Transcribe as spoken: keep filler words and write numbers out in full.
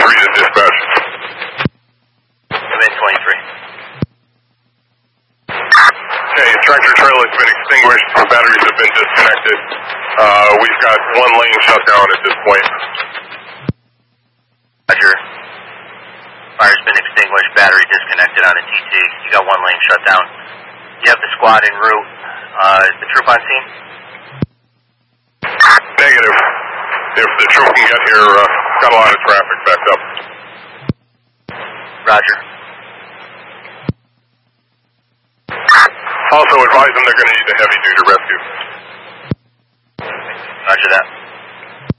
twenty-three to dispatch. Command twenty-three. Okay, tractor trailer has been extinguished. Batteries have been disconnected. Uh, we've got one lane shut down at this point. Roger. Fire's been extinguished. Battery disconnected on a T T. You got one lane shut down. You have the squad en route. Uh, is the troop on scene? Negative. If the troop can get here, uh, got a lot of traffic backed up. Roger. Also advise them they're going to need a heavy-duty rescue. Roger that.